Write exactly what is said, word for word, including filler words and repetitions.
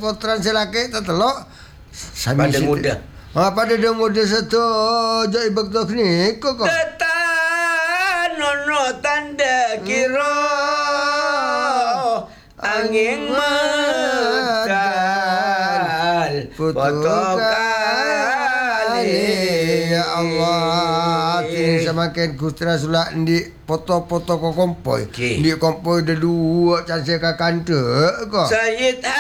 potran selaki tertelok Pada muda. Ha, pada dia muda satu jadi betul ni kok kok. Tetan nono tanda kira angin metal foto kali ya Allah ini semakin kustra sulak di foto-foto ko kompoi okay. Di kompoi ada dua cantik kakante kok Sayyid